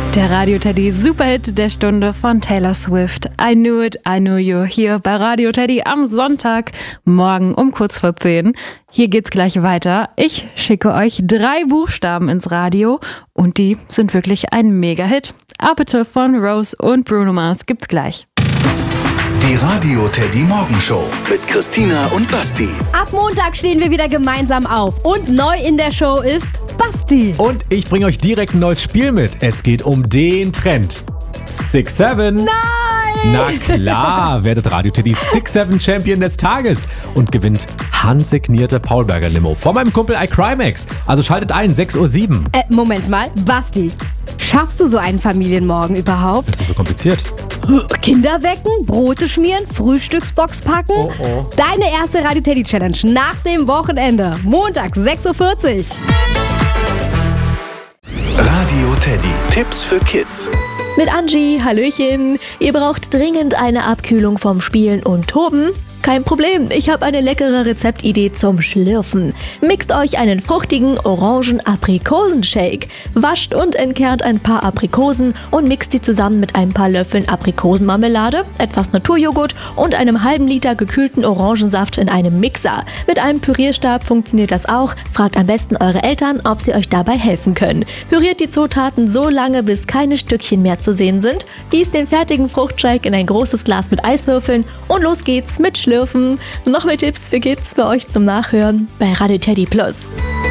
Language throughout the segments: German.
Der Radio Teddy Superhit der Stunde von Taylor Swift. I Knew It, I Knew You. Hier bei Radio Teddy am Sonntagmorgen um kurz vor 10. Hier geht's gleich weiter. Ich schicke euch 3 Buchstaben ins Radio und die sind wirklich ein Mega-Hit. Arbiter von Rose und Bruno Mars gibt's gleich. Die Radio Teddy Morgenshow mit Christina und Basti. Ab Montag stehen wir wieder gemeinsam auf und neu in der Show ist Basti. Und ich bringe euch direkt ein neues Spiel mit. Es geht um den Trend. 6-7. Nein! Na klar, werdet Radio Teddy 6-7 Champion des Tages und gewinnt handsignierte Paulberger Limo von meinem Kumpel iCrimex. Also schaltet ein, 6:07 Uhr. Moment mal, Basti, schaffst du so einen Familienmorgen überhaupt? Das ist so kompliziert. Kinder wecken, Brote schmieren, Frühstücksbox packen? Oh. Deine erste Radio Teddy Challenge nach dem Wochenende. Montag, 6:40 Uhr. Radio Teddy. Tipps für Kids. Mit Angie, Hallöchen. Ihr braucht dringend eine Abkühlung vom Spielen und Toben? Kein Problem, ich habe eine leckere Rezeptidee zum Schlürfen. Mixt euch einen fruchtigen Orangen-Aprikosen-Shake. Wascht und entkernt ein paar Aprikosen und mixt die zusammen mit ein paar Löffeln Aprikosenmarmelade, etwas Naturjoghurt und einem halben Liter gekühlten Orangensaft in einem Mixer. Mit einem Pürierstab funktioniert das auch. Fragt am besten eure Eltern, ob sie euch dabei helfen können. Püriert die Zutaten so lange, bis keine Stückchen mehr zu sehen sind. Gießt den fertigen Fruchtshake in ein großes Glas mit Eiswürfeln und los geht's mit Schlürfen. Noch mehr Tipps für Kids für euch zum Nachhören bei Radio Teddy Plus.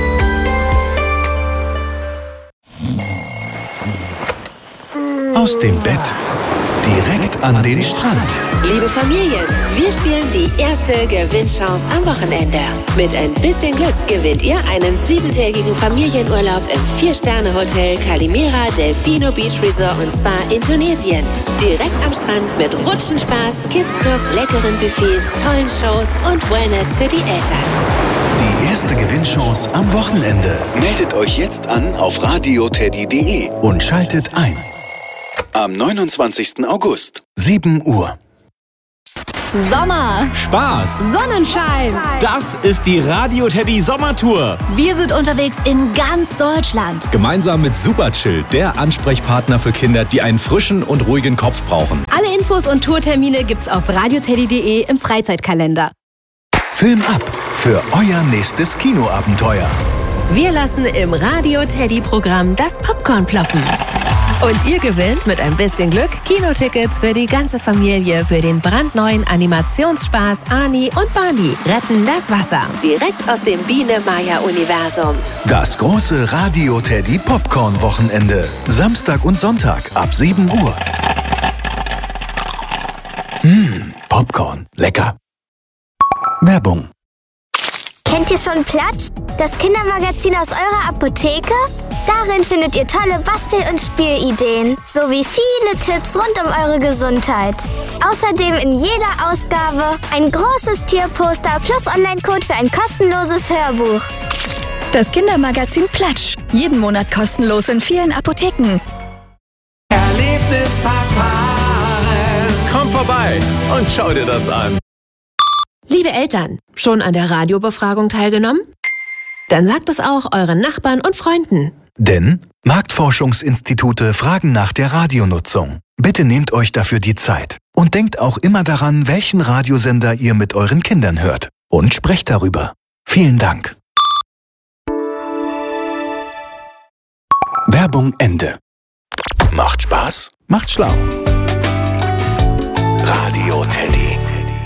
Aus dem Bett direkt an den Strand. Liebe Familien, wir spielen die erste Gewinnchance am Wochenende. Mit ein bisschen Glück gewinnt ihr einen 7-tägigen Familienurlaub im 4-Sterne-Hotel Calimera Delfino Beach Resort und Spa in Tunesien. Direkt am Strand mit Rutschenspaß, Kidsclub, leckeren Buffets, tollen Shows und Wellness für die Eltern. Die erste Gewinnchance am Wochenende. Meldet euch jetzt an auf radioteddy.de und schaltet ein. Am 29. August, 7 Uhr. Sommer, Spaß! Sonnenschein. Das ist die Radio Teddy Sommertour. Wir sind unterwegs in ganz Deutschland. Gemeinsam mit Superchill, der Ansprechpartner für Kinder, die einen frischen und ruhigen Kopf brauchen. Alle Infos und Tourtermine gibt's auf radioteddy.de im Freizeitkalender. Film ab für euer nächstes Kinoabenteuer. Wir lassen im Radio Teddy Programm das Popcorn ploppen. Und ihr gewinnt mit ein bisschen Glück Kinotickets für die ganze Familie für den brandneuen Animationsspaß Ani und Barney retten das Wasser. Direkt aus dem Biene-Maya-Universum. Das große Radio Teddy Popcorn Wochenende. Samstag und Sonntag ab 7 Uhr. Popcorn. Lecker. Werbung. Kennt ihr schon Platsch? Das Kindermagazin aus eurer Apotheke? Darin findet ihr tolle Bastel- und Spielideen sowie viele Tipps rund um eure Gesundheit. Außerdem in jeder Ausgabe ein großes Tierposter plus Online-Code für ein kostenloses Hörbuch. Das Kindermagazin Platsch. Jeden Monat kostenlos in vielen Apotheken. Erlebnispark Maren. Komm vorbei und schau dir das an. Liebe Eltern, schon an der Radiobefragung teilgenommen? Dann sagt es auch euren Nachbarn und Freunden. Denn Marktforschungsinstitute fragen nach der Radionutzung. Bitte nehmt euch dafür die Zeit. Und denkt auch immer daran, welchen Radiosender ihr mit euren Kindern hört. Und sprecht darüber. Vielen Dank. Werbung Ende. Macht Spaß, macht schlau. Radio Teddy.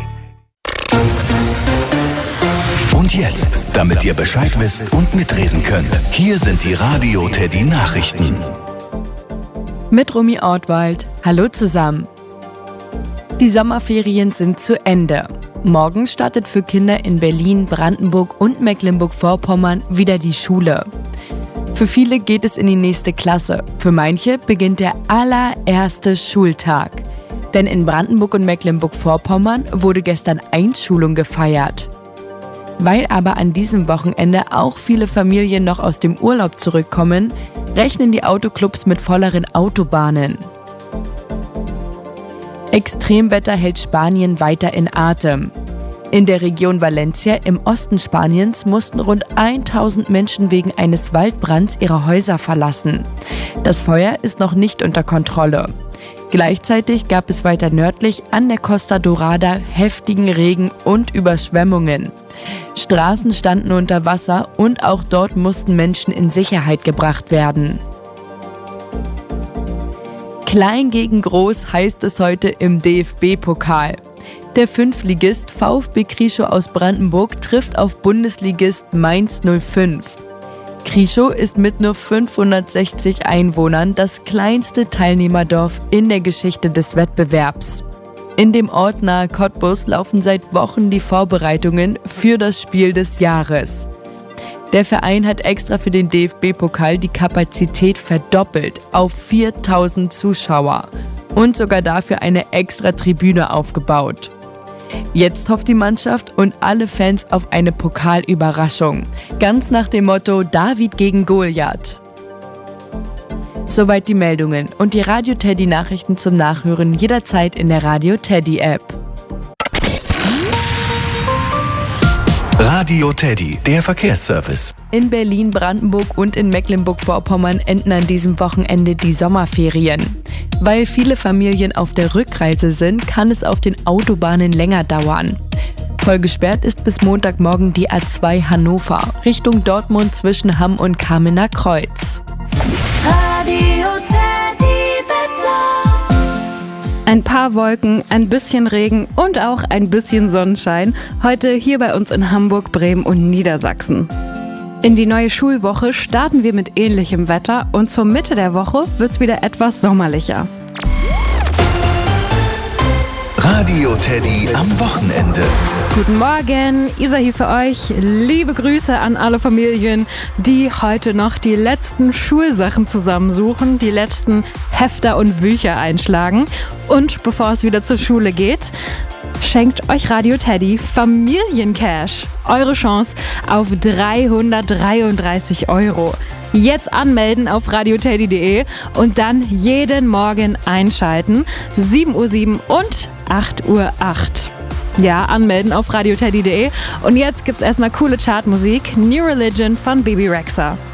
Und jetzt, damit ihr Bescheid wisst und mitreden könnt, hier sind die Radio Teddy Nachrichten. Mit Romy Ortwald. Hallo zusammen. Die Sommerferien sind zu Ende. Morgen startet für Kinder in Berlin, Brandenburg und Mecklenburg-Vorpommern wieder die Schule. Für viele geht es in die nächste Klasse. Für manche beginnt der allererste Schultag. Denn in Brandenburg und Mecklenburg-Vorpommern wurde gestern Einschulung gefeiert. Weil aber an diesem Wochenende auch viele Familien noch aus dem Urlaub zurückkommen, rechnen die Autoclubs mit volleren Autobahnen. Extremwetter hält Spanien weiter in Atem. In der Region Valencia im Osten Spaniens mussten rund 1000 Menschen wegen eines Waldbrands ihre Häuser verlassen. Das Feuer ist noch nicht unter Kontrolle. Gleichzeitig gab es weiter nördlich an der Costa Dorada heftigen Regen und Überschwemmungen. Straßen standen unter Wasser und auch dort mussten Menschen in Sicherheit gebracht werden. Klein gegen groß heißt es heute im DFB-Pokal. Der Fünftligist VfB Krieschow aus Brandenburg trifft auf Bundesligist Mainz 05. Krieschow ist mit nur 560 Einwohnern das kleinste Teilnehmerdorf in der Geschichte des Wettbewerbs. In dem Ort nahe Cottbus laufen seit Wochen die Vorbereitungen für das Spiel des Jahres. Der Verein hat extra für den DFB-Pokal die Kapazität verdoppelt auf 4000 Zuschauer und sogar dafür eine extra Tribüne aufgebaut. Jetzt hofft die Mannschaft und alle Fans auf eine Pokalüberraschung. Ganz nach dem Motto David gegen Goliath. Soweit die Meldungen und die Radio Teddy Nachrichten zum Nachhören jederzeit in der Radio Teddy App. Radio Teddy, der Verkehrsservice. In Berlin, Brandenburg und in Mecklenburg-Vorpommern enden an diesem Wochenende die Sommerferien. Weil viele Familien auf der Rückreise sind, kann es auf den Autobahnen länger dauern. Voll gesperrt ist bis Montagmorgen die A2 Hannover, Richtung Dortmund zwischen Hamm und Kamener Kreuz. Radio Teddy Wetter. Ein paar Wolken, ein bisschen Regen und auch ein bisschen Sonnenschein. Heute hier bei uns in Hamburg, Bremen und Niedersachsen. In die neue Schulwoche starten wir mit ähnlichem Wetter und zur Mitte der Woche wird's wieder etwas sommerlicher. Radio Teddy am Wochenende. Guten Morgen, Isa hier für euch. Liebe Grüße an alle Familien, die heute noch die letzten Schulsachen zusammensuchen, die letzten Hefter und Bücher einschlagen. Und bevor es wieder zur Schule geht, schenkt euch Radio Teddy Familiencash. Eure Chance auf 333 €. Jetzt anmelden auf radioteddy.de und dann jeden Morgen einschalten. 7:07 und 8:08. Ja, anmelden auf radioteddy.de. Und jetzt gibt's erstmal coole Chartmusik. New Religion von Bebe Rexha.